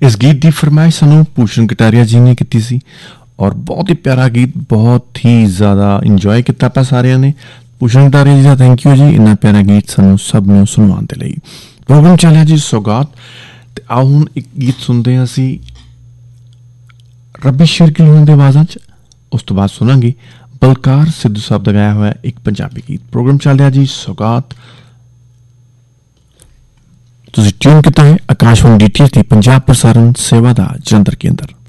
इस गीत की फरमाइश सानू भूषण कटारिया जी ने की सी और बहुत ही प्यारा गीत, बहुत ही ज़्यादा इंजॉय किया आप सारिਆਂ ने। भूषण कटारिया जी का थैंक यू जी, इन्ना प्यारा गीत सानू सब नू सुनवाउण दे लई। प्रोग्राम चलिया जी सौगात, ते आओ हुण एक गीत सुनते हैं असी रब्बी शिरकिल होने की आवाज़ां च। उस तो बाद सुनांगे बलकार सिद्धू साहब का गाया हुआ एक पंजाबी गीत। प्रोग्राम चल रहा जी सौगात, तुसीं ट्यून किया है आकाशवाणी DTH की पंजाब प्रसारण सेवा का जलंधर केंद्र।